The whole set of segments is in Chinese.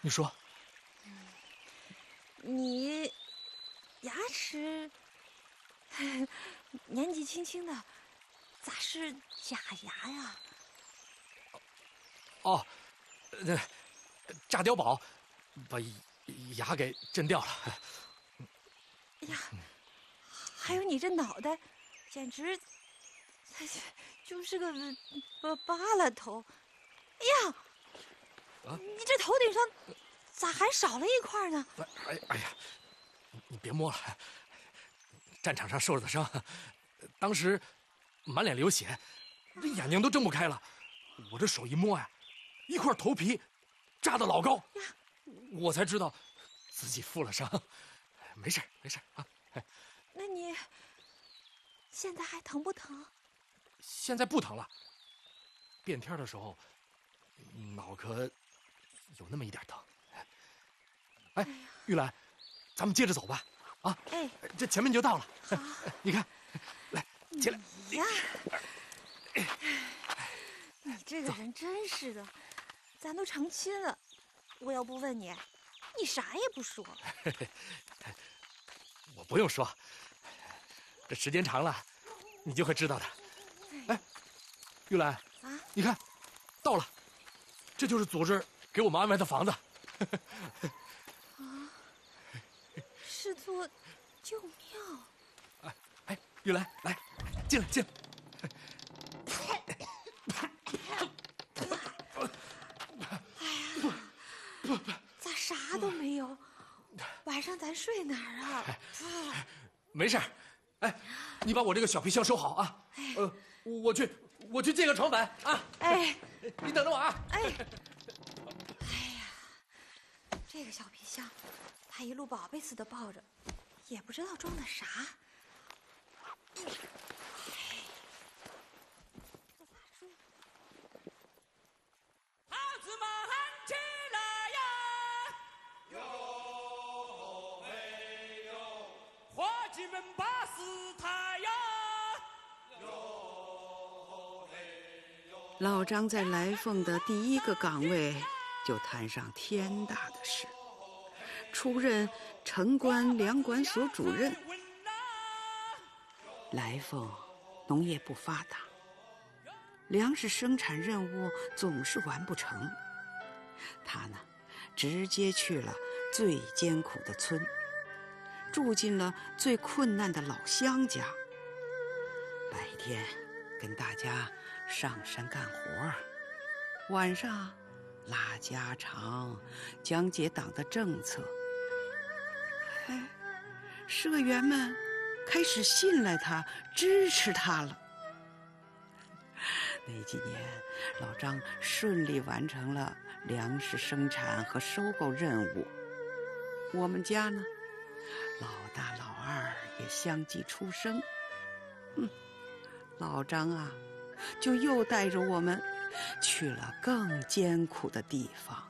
你说， 你牙齿年纪轻轻的，咋是假牙呀？ 哦，炸碉堡把牙给震掉了。 哎呀，还有你这脑袋，简直就是个疤了头。哎呀，你这头顶上咋还少了一块呢？ 哎呀，你别摸了，战场上受的伤，当时满脸流血，这眼睛都睁不开了。我这手一摸呀，一块头皮扎得老高，我才知道自己负了伤。没事啊。 那你现在还疼不疼？ 现在不疼了。变天的时候，脑壳有那么一点疼。哎，玉兰，咱们接着走吧。啊， 哎， 这前面就到了。 好， 你看，来，起来。 你呀，你这个人真是的，咱都成亲了，我要不问你，你啥也不说。 我不用说，这时间长了，你就会知道的。哎，玉兰啊， 你看，到了，这就是组织给我们安排的房子。 啊，是座旧庙。 哎，玉兰，来，进来。 咋啥都没有？晚上咱睡哪儿啊？ 没事。哎，你把我这个小皮箱收好啊。我去借个床板啊。 哎， 你等着我啊。 哎呀，这个小皮箱，他一路宝贝似的抱着，也不知道装的啥。 孩子们起来呀！有没有？伙计们把事抬呀！有没有？ 老张在来凤的第一个岗位就摊上天大的事，出任城关粮管所主任。来凤农业不发达，粮食生产任务总是完不成。他呢，直接去了最艰苦的村，住进了最困难的老乡家。白天跟大家上山干活，晚上拉家常，讲解党的政策。哎，社员们开始信赖他，支持他了。那几年，老张顺利完成了粮食生产和收购任务。我们家呢，老大老二也相继出生。老张啊，就又带着我们去了更艰苦的地方。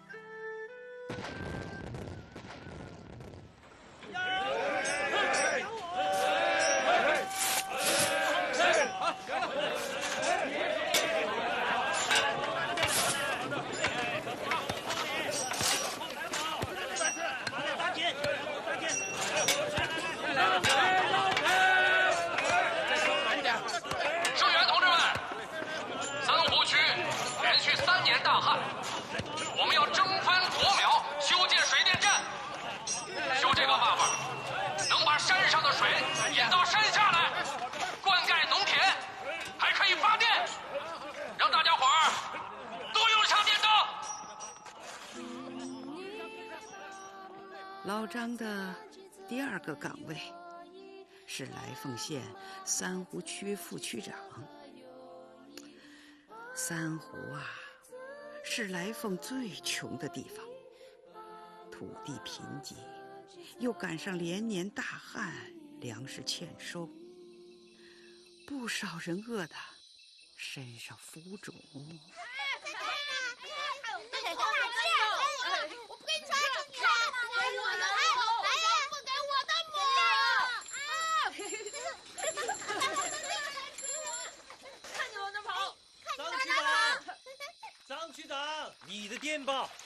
大旱，我们要征翻国苗，修建水电站。修这个办法，能把山上的水引到山下来，灌溉农田，还可以发电，让大家伙儿都用上电灯。 老张的第二个岗位是来凤县三湖区副区长。三湖啊，是来凤最穷的地方，土地贫瘠，又赶上连年大旱，粮食欠收，不少人饿得身上浮肿。 我不给你穿出去！给我的母！不给我的母！ 看你往哪跑！张区长，你的电报